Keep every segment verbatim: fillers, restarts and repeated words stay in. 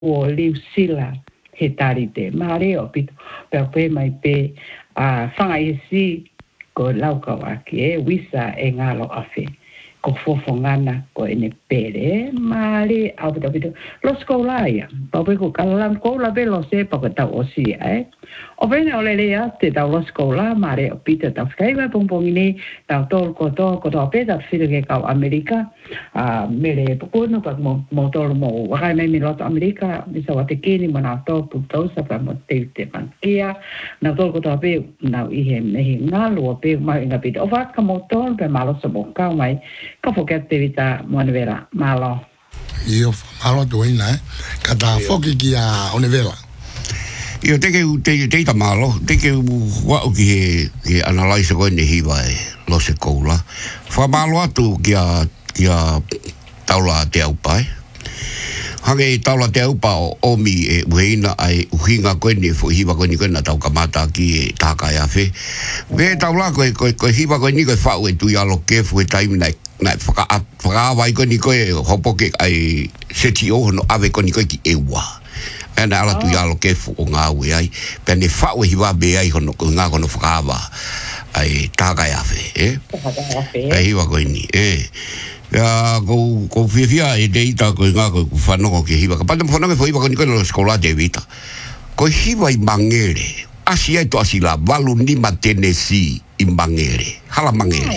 o liu sila he tarite mare o pito pe pe mai pe a fanga isi ko lauka waki e wisa e ngalo afe ko fofongana ko ene pere mare au pito pito lo skolaia pa pe ko kalan ko la belo se pa ko ta osi eh o bene o le le te ta lo skola mare o pito ta freiva pompongini ta tol ko to ko to pe ta fil ke ka Amerika a mere po no pa mo mo tol mo wa me mi lo Amerika mi sa wa te kini mo na to pu to sa pa mo te te pan kia na tol ko to pe na i he me he ngalo pe mai nga pito o va ka mo tol pe malo so mo ka mai ka fo ke attività monevera malo io malo to ina ka da fo ki a onevela io te ke te te ta malo te ke wa o ki ki analyze ko ni hiva lo se koula fa malo atu ki a ki a taula te au pai hange taula te au pa o mi e weina ai uhinga ko ni fo hiva ko ni ko na tau kamata ki ta ka ya fe ve taula ko ko ko hiva ko ni ko fa we tu ya lo ke fu time like na fa fa vai ko ni ko hopo ke ai seti o no ave ko ni ko ki ewa ana ala tu ya lo ke fu nga we ai pe ni fa we hiva be ai hono ko nga ko no fa va ai ta ka ya fe eh ai hiva ko ni eh ya go go fia e deita ko nga ko fa no ko hiva ka pa no me foi ko ni ko no skola de vita ko hiva i mangere asi ai to asi la valu ni matenesi i mangere hala mangere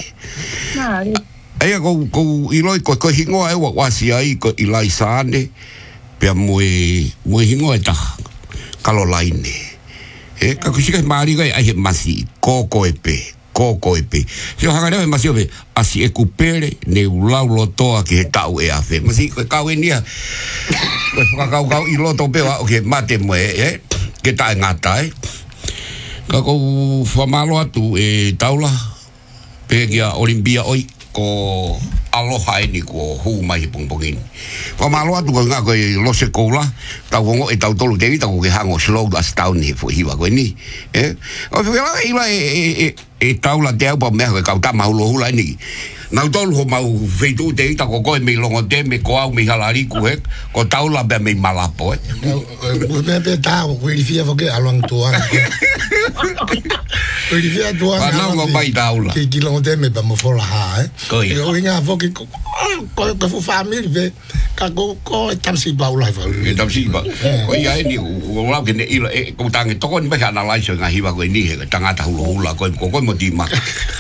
ai go go i loi ko ko hingo ai wa wasi ai ko i lai sane pe mo mo hingo eta kalolaine e ka kusika mari ga ai masi koko epe koko epe se hanga ne masi ope asi e kupere ne ulau toa ki tau e afe masi ko ka wenia ko ka ka ka i loto pe o ke mate mo e ke ta ngata e ka ko famalo atu e taula pe kia olimpia oi ko aloha ni ko hu mai pongpongin ko malo atu ko nga ko lo se kola ta ngo e ta tolu te vita ko ke hango slow das down ni fo hiwa ko ni eh o fe la ila e e taula te au pa me ko ka ta mau lo hula ni na tolu ho mau feitu te vita ko ko me longo te me ko au me halari ku he ko taula be me malapo o me pe ta ko ri fia fo ke along tua o ri fia tua na no mai taula ke ki longo te me pa mo fo la ha eh ko yo nga fo ke ko ko fu family ve ka ko ko tam si ba ulai fa e tam si ba ko ia ni o la ke ne ila e ko tang to ko ni ba na lai so nga hiwa ko ni he tanga ta hula hula ko ko mo ti ma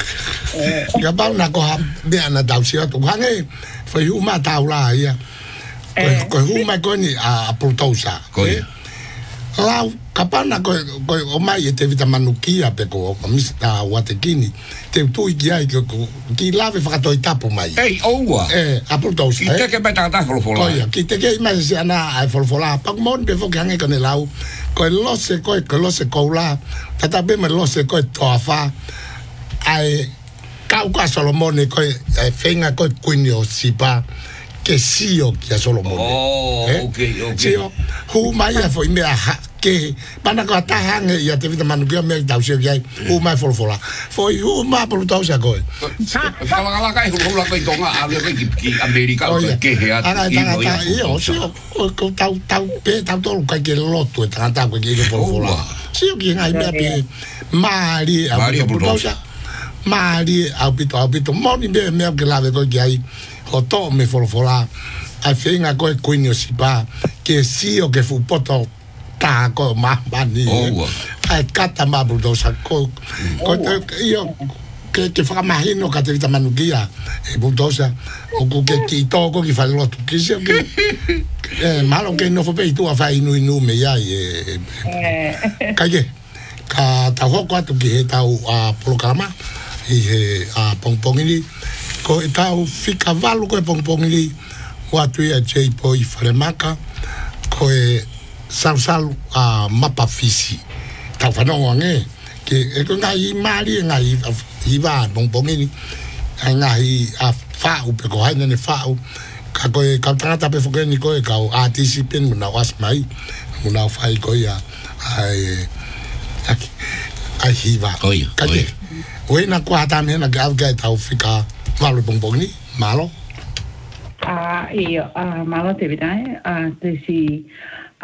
ya ba na ko ha be ana dau si to ha ne fo hu ma ta ula ia ko hu ma ko ni a pultosa ko la kapana ko ko o mai te vita manukia pe ko mista watekini te tu i ai ko ki lave fa to itapo mai ei oua eh apulto si te ke beta ta folo folo ko ki te ke mai se ana ai folo folo pa mon de fo gange con el au ko lo se ko ko lo se ko la tata be me lo se ko to afa ai kau ka solomone ko fenga ko quinio sipa que sí o que solo mo oh eh? okay okay sí hu mai ya foi me que bana ko ta hang ya te vita manu que me dau se que hu mai for for foi hu mai por tau se ko fa la la kai hu la ko tonga a le ki ki america que que ha ki no yo sí ko tau tau pe tau to ka que lo to ta ta ko que por for sí o que ai me pe mari a por tau se mari a pito a pito mo ni me me que la de ko que ai o to me folofola a fenga ko kuinio sipa que si o que fu poto ta ko ma bani a kata ma buldo sa ko ko io che che fa mahino ka te vita manukia e buldo sa o ko che ti to ko ki fa lo tu che si che eh malo che no fo pe tu a fa inu inu me ya e ka ye ka ta ho ko tu ki ta a programa e a pongpongini ko e tau fika valu ko e pongpongili watu ia jei po i Faremaka ko e sausal a mapa fisi tau whanonga nge ke e ko ngai mari ngai i va pongpongili ngai a whau pe ko haina ne whau ka ko e ka tangata pe fokeni ko e ka o artisipen muna was mai muna whai ko ia ai ai hiva ka ke wena kwa ta mena ga ga tau fika malo bongbong ni malo ah io ah malo te vedai ah te si